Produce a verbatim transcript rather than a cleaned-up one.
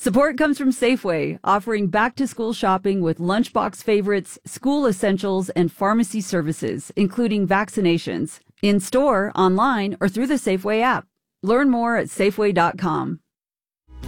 Support comes from Safeway, offering back-to-school shopping with lunchbox favorites, school essentials, and pharmacy services, including vaccinations, in-store, online, or through the Safeway app. Learn more at Safeway dot com.